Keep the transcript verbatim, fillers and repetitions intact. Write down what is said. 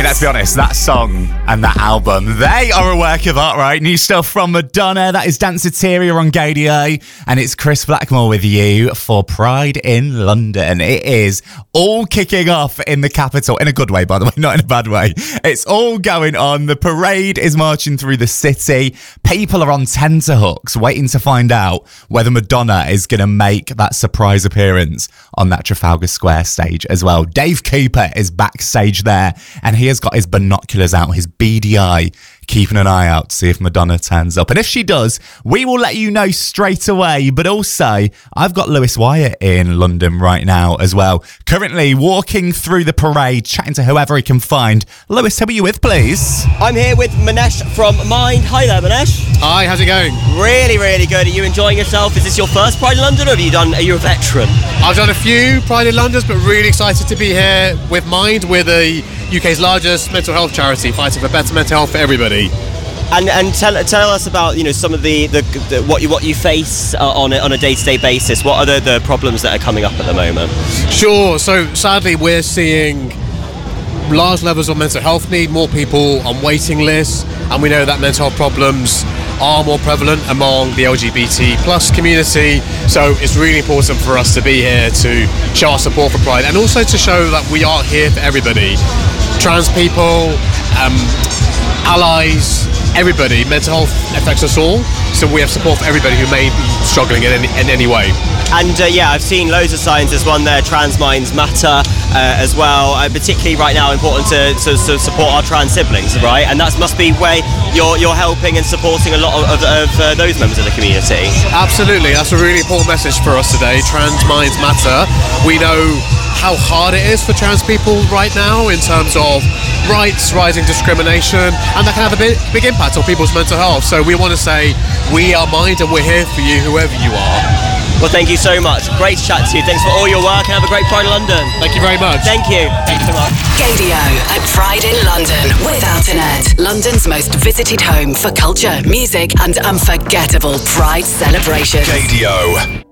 mean, let's be honest, that song and that album, they are a work of art, right? New stuff from Madonna, that is Danceteria on Gaydio, and it's Chris Blackmore with you for Pride in London. It is all kicking off in the capital, in a good way, by the way, not in a bad way. It's all going on. The parade is marching through the city. People are on tenterhooks waiting to find out whether Madonna is going to make that surprise appearance on that Trafalgar Square stage as well. Dave Cooper is backstage there, and he has got his binoculars out, his beady eye, keeping an eye out to see if Madonna turns up. And if she does, we will let you know straight away. But also, I've got Lewis Wyatt in London right now as well, currently walking through the parade, chatting to whoever he can find. Lewis, who are you with, please? I'm here with Manesh from Mind. Hi there, Manesh. Hi, how's it going? Really, really good. Are you enjoying yourself? Is this your first Pride in London, or have you done, are you a veteran? I've done a few Pride in Londons, but really excited to be here with Mind. We're the U K's largest mental health charity, fighting for better mental health for everybody. And and tell tell us about, you know, some of the, the, the what you what you face uh, on a, on a day-to-day basis. What are the, the problems that are coming up at the moment? Sure. So sadly, we're seeing large levels of mental health need, more people on waiting lists, and we know that mental health problems are more prevalent among the L G B T plus community. So it's really important for us to be here to show our support for Pride, and also to show that we are here for everybody. Trans people, um, allies, everybody. Mental health affects us all, so we have support for everybody who may be struggling in any, in any way. And uh, yeah, I've seen loads of signs. There's one there, Trans Minds Matter, uh, as well. Uh, particularly right now, important to, to, to support our trans siblings, right? And that must be where you're you're helping and supporting a lot of, of, of uh, those members of the community. Absolutely, that's a really important message for us today. Trans Minds Matter. We know how hard it is for trans people right now in terms of rights, rising discrimination, and that can have a big, big impact on people's mental health. So we want to say, we are Mind, and we're here for you, whoever you are. Well, thank you so much. Great to chat to you. Thanks for all your work, and have a great Pride in London. Thank you very much. Thank you. Thank you so much. Gaydio at Pride in London with Alternet, London's most visited home for culture, music, and unforgettable Pride celebrations. Gaydio.